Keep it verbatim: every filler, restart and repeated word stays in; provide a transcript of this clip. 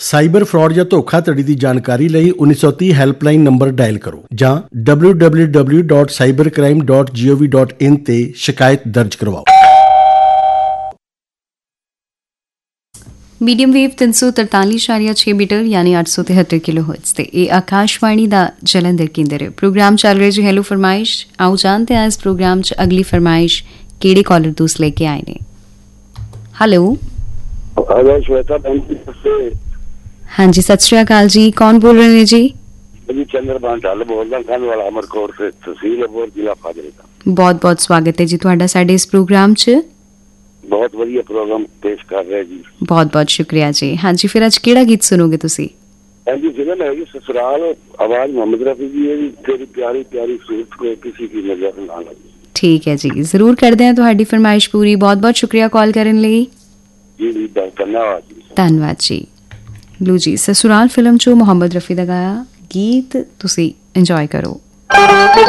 Cyber fraud ਜਾਂ ਧੋਖਾਧੜੀ ਦੀ ਜਾਣਕਾਰੀ ਲਈ ਉੱਨੀ ਸੌ ਤੀਹ ਹੈਲਪਲਾਈਨ ਨੰਬਰ ਡਾਇਲ ਕਰੋ ਜਾਂ W W W dot cyber crime dot gov dot in ਤੇ ਸ਼ਿਕਾਇਤ ਦਰਜ ਕਰਵਾਓ। ਮੀਡੀਅਮ ਵੇਵ ਤਿੰਨ ਸੌ ਤਰਤਾਲੀ ਇਸ਼ਾਰੀਆ ਛੇ ਮੀਟਰ ਯਾਨੀ ਅੱਠ ਸੌ ਤਿਹੱਤਰ ਕਿਲੋ ਹਰਟਜ਼ ਤੇ ਇਹ ਆਕਾਸ਼ਵਾਣੀ ਦਾ ਜਲੰਧਰ ਕੇਂਦਰ ਹੈ। ਪ੍ਰੋਗਰਾਮ ਚੱਲ ਰਿਹਾ ਜੀ ਹੈਲੋ ਫਰਮਾਇਸ਼। ਆਓ ਜਾਣਦੇ ਹਾਂ ਇਸ ਪ੍ਰੋਗਰਾਮ 'ਚ ਅਗਲੀ ਫਰਮਾਇਸ਼ ਕਿਹੜੇ ਕਾਲਰ ਦੋਸਤ ਲੈ ਕੇ ਆਏ ਨੇ। ਹੈਲੋ ਹਾਂਜੀ, ਸਤਿ ਸ਼੍ਰੀ ਅਕਾਲ ਜੀ, ਕੌਣ ਬੋਲ ਰਹੇ ਨੇ ਜੀ? ਚੰਦਰਬਾਨ ਢੱਲ ਬੋਲਦਾ, ਕੰਨ ਵਾਲਾ ਅਮਰਕੋਟ ਤੇ ਤਹਿਸੀਲ ਅਬੋਹਰ ਜ਼ਿਲ੍ਹਾ ਫਾਜ਼ਿਲਕਾ। ਬਹੁਤ ਬਹੁਤ ਸਵਾਗਤ ਹੈ ਜੀ ਤੁਹਾਡਾ ਸਾਡੇ ਇਸ ਪ੍ਰੋਗਰਾਮ 'ਚ। ਬਹੁਤ ਵਧੀਆ ਪ੍ਰੋਗਰਾਮ ਪੇਸ਼ ਕਰ ਰਹੇ ਜੀ। ਬਹੁਤ ਬਹੁਤ ਸ਼ੁਕਰੀਆ ਜੀ। ਹਾਂਜੀ, ਫਿਰ ਅੱਜ ਕਿਹੜਾ ਗੀਤ ਸੁਣੋਗੇ ਤੁਸੀਂ? ਹਾਂਜੀ, ਫਿਲਮ ਹੈਗੀ ਸਸੁਰਾਲ, ਆਵਾਜ਼ ਮੁਹੰਮਦ ਰਫੀ ਜੀ ਹੈ। ਤੇਰੀ ਪਿਆਰੀ ਪਿਆਰੀ ਸੂਰਤ ਕੋਈ ਕਿਸੇ ਕੀ ਨਜ਼ਰ ਨਾ ਲਗੇ। ਠੀਕ ਹੈ ਜੀ, ਜ਼ਰੂਰ ਕਰਦੇ ਹਾਂ ਤੁਹਾਡੀ ਫਰਮਾਇਸ਼ ਪੂਰੀ। ਬਹੁਤ ਬਹੁਤ ਸ਼ੁਕਰੀਆ ਕਾਲ ਕਰਨ ਲਈ ਜੀ ਜੀ, ਧੰਨਵਾਦ ਜੀ। ਧੰਨਵਾਦ ਜੀ। ਲੋ ਜੀ, ਸਸੁਰਾਲ ਫਿਲਮ 'ਚੋਂ ਮੁਹੰਮਦ ਰਫੀ ਦਾ ਗਾਇਆ ਗੀਤ ਤੁਸੀਂ ਇੰਜੋਏ ਕਰੋ।